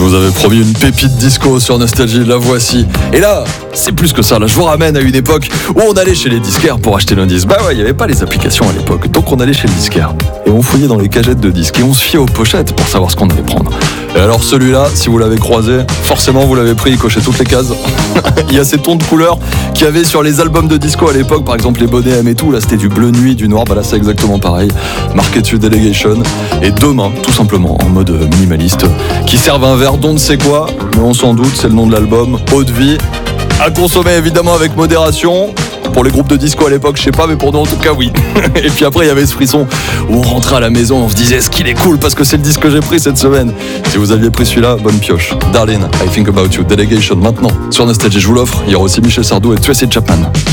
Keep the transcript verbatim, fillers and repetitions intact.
vous avais promis une pépite disco sur Nostalgie, la voici. Et là, c'est plus que ça, là je vous ramène à une époque où on allait chez les disquaires pour acheter nos disques. Bah ouais, il n'y avait pas les applications à l'époque, donc on allait chez le disquaire. Et on fouillait dans les cagettes de disques et on se fiait aux pochettes pour savoir ce qu'on allait prendre. Et alors celui-là, si vous l'avez croisé, forcément vous l'avez pris, il cochait toutes les cases. Il y a ces tons de couleurs qu'il y avait sur les albums de disco à l'époque, par exemple les bonnets M et tout, là c'était du bleu nuit, du noir, bah là c'est exactement pareil. Marqué dessus Delegation, et deux mains, tout simplement, en mode minimaliste, qui servent un verre d'on ne sait quoi, mais on s'en doute, c'est le nom de l'album, Eau de vie, à consommer évidemment avec modération. Pour les groupes de disco à l'époque, je sais pas, mais pour nous en tout cas oui. Et puis après il y avait ce frisson où on rentrait à la maison, on se disait est-ce qu'il est cool parce que c'est le disque que j'ai pris cette semaine. Si vous aviez pris celui-là, bonne pioche. Darlene, I Think About You, Delegation maintenant sur Nostalgie, je vous l'offre. Il y aura aussi Michel Sardou et Tracy Chapman.